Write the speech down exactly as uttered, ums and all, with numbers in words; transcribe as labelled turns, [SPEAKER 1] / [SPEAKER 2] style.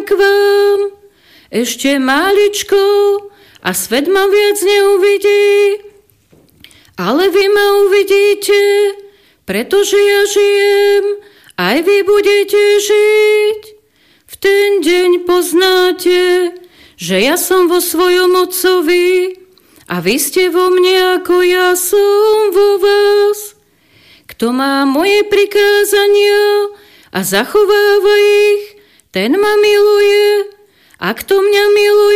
[SPEAKER 1] prídem k vám. Ešte máličko a svet ma viac neuvidí, ale vy ma uvidíte, pretože ja žijem, aj vy budete žiť. V ten deň poznáte, že ja som vo svojom Otcovi a vy ste vo mne, ako ja som vo vás. Kto má moje prikázania a zachováva ich, ten ma miluje, a kto mňa miluje,